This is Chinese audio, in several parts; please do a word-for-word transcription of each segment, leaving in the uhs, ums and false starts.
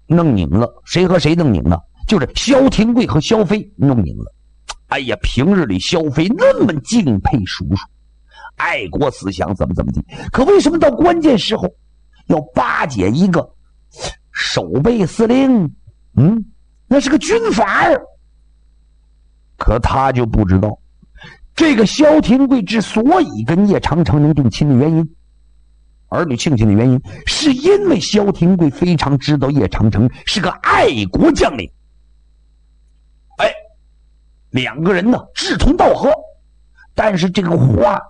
弄拧了。谁和谁弄拧了？就是萧廷贵和萧飞弄拧了。哎呀，平日里萧飞那么敬佩叔叔，爱国思想怎么怎么地，可为什么到关键时候要巴结一个守备司令？嗯，那是个军阀儿。可他就不知道，这个萧廷贵之所以跟叶长城能定亲的原因，儿女庆幸的原因，是因为萧廷贵非常知道叶长城是个爱国将领。哎，两个人呢志同道合，但是这个话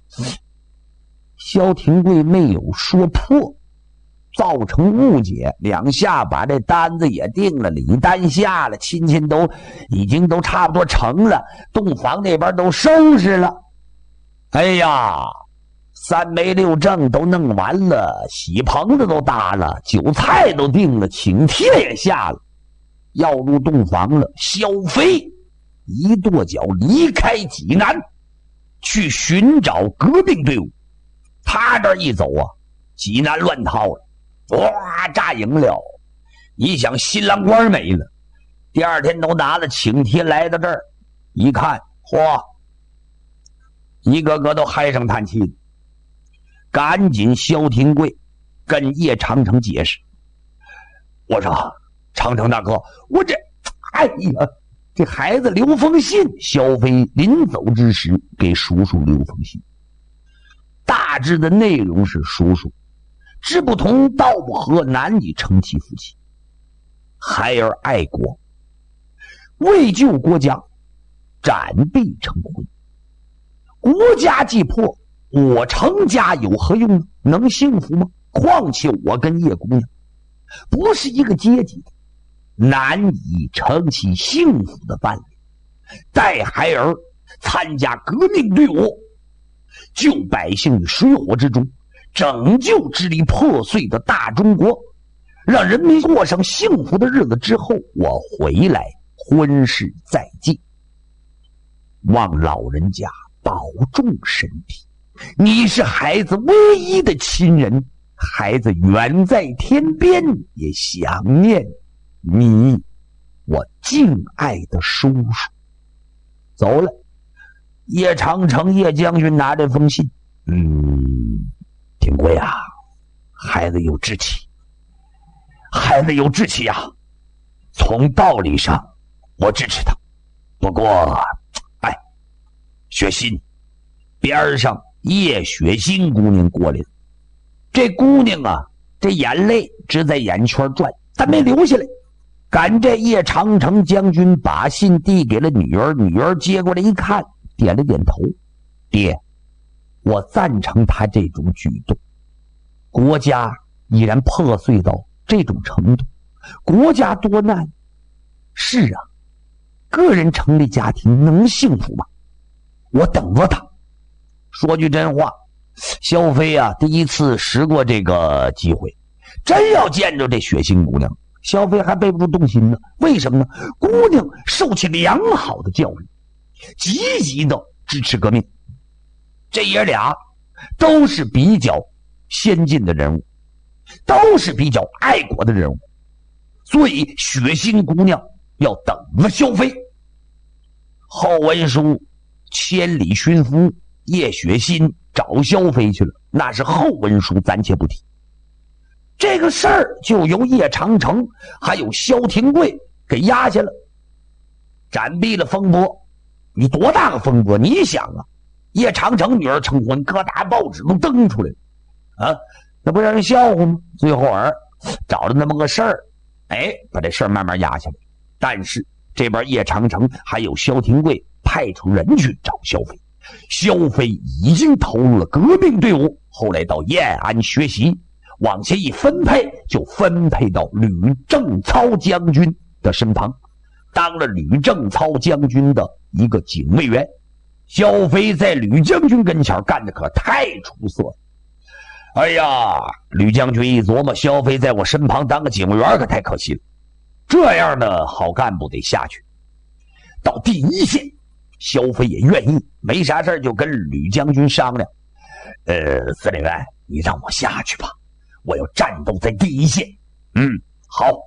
萧廷贵没有说破，造成误解，两下把这单子也定了，礼单下了，亲戚都已经都差不多成了，洞房那边都收拾了。哎呀，三媒六证都弄完了，喜棚子都搭了，酒菜都定了，请帖也下了，要入洞房了。萧飞一跺脚离开济南，去寻找革命队伍。他这一走啊，济南乱套了，哇，炸营了。你想新郎官没了，第二天都拿了请帖来到这儿，一看，嚯，一个个都唉声叹气的。赶紧萧廷贵跟叶长城解释，我说长城大哥，我这哎呀，这孩子留封信。萧飞临走之时给叔叔留封信，大致的内容是，叔叔志不同道不合，难以成其夫妻，孩儿爱国，为救国家斩臂成婚，国家既破，我成家有何用呢？能幸福吗？况且我跟叶姑娘不是一个阶级的，难以成其幸福的伴侣。带孩儿参加革命队伍，救百姓于水火之中，拯救支离破碎的大中国，让人民过上幸福的日子之后，我回来婚事再计，望老人家保重身体。你是孩子唯一的亲人，孩子远在天边也想念你，我敬爱的叔叔。走了。叶长城叶将军拿这封信，嗯，廷贵啊，孩子有志气，孩子有志气啊，从道理上我支持他，不过哎，雪心边上叶雪心姑娘过来了，这姑娘啊，这眼泪只在眼圈转，但没流下来。赶这叶长城将军把信递给了女儿，女儿接过来一看，点了点头，爹，我赞成他这种举动。国家已然破碎到这种程度，国家多难。是啊，个人成立家庭能幸福吗？我等着他。说句真话，萧飞啊，第一次识过这个机会，真要见着这雪心姑娘，萧飞还背不住动心呢。为什么呢？姑娘受起良好的教育，积极的支持革命，这爷俩都是比较先进的人物，都是比较爱国的人物，所以雪心姑娘要等着萧飞。后文书千里寻夫，叶雪心找萧飞去了，那是后文书，暂且不提。这个事儿就由叶长城还有萧廷贵给压下了，斩毙了风波。你多大个风波？你想啊，叶长城女儿成婚，各大报纸都登出来了啊，那不让人笑话吗？最后儿找了那么个事儿，哎，把这事儿慢慢压下来。但是这边叶长城还有萧廷贵派出人去找萧飞，萧飞已经投入了革命队伍，后来到延安学习，往前一分配就分配到吕正操将军的身旁，当了吕正操将军的一个警卫员。萧飞在吕将军跟前干的可太出色了。哎呀，吕将军一琢磨，萧飞在我身旁当个警卫员可太可惜了，这样的好干部得下去到第一线。萧飞也愿意，没啥事就跟吕将军商量，呃，司令员，你让我下去吧，我要战斗在第一线。嗯，好。